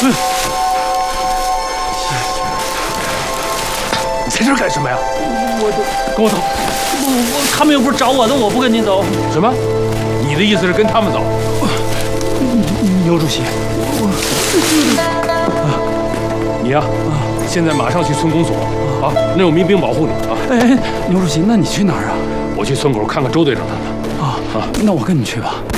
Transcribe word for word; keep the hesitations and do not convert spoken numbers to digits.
你在这干什么呀？ 我跟我走。 我我，他们又不是找我的，我不跟你走。 什么？你的意思是跟他们走？ 牛主席， 你呀，现在马上去村公所啊，那有民兵保护你啊。 哎，牛主席，那你去哪儿啊？ 我去村口看看周队长他们。 啊啊，那我跟你去吧。